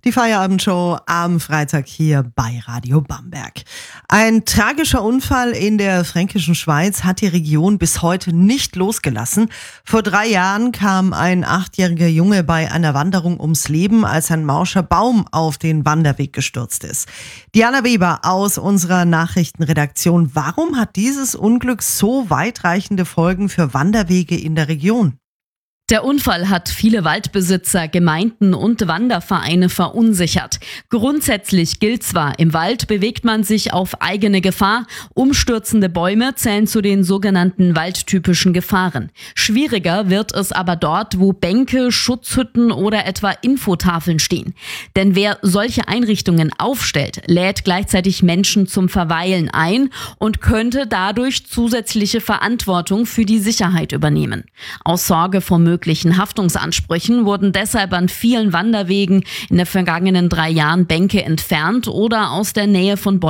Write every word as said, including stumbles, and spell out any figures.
Die Feierabendshow am Freitag hier bei Radio Bamberg. Ein tragischer Unfall in der fränkischen Schweiz hat die Region bis heute nicht losgelassen. Vor drei Jahren kam ein achtjähriger Junge bei einer Wanderung ums Leben, als ein morscher Baum auf den Wanderweg gestürzt ist. Diana Weber aus unserer Nachrichtenredaktion. Warum hat dieses Unglück so weitreichende Folgen für Wanderwege in der Region? Der Unfall hat viele Waldbesitzer, Gemeinden und Wandervereine verunsichert. Grundsätzlich gilt zwar, im Wald bewegt man sich auf eigene Gefahr. Umstürzende Bäume zählen zu den sogenannten waldtypischen Gefahren. Schwieriger wird es aber dort, wo Bänke, Schutzhütten oder etwa Infotafeln stehen. Denn wer solche Einrichtungen aufstellt, lädt gleichzeitig Menschen zum Verweilen ein und könnte dadurch zusätzliche Verantwortung für die Sicherheit übernehmen. Aus Sorge vor möglichen Haftungsansprüchen wurden deshalb an vielen Wanderwegen in den vergangenen drei Jahren Bänke entfernt oder aus der Nähe von Bäumen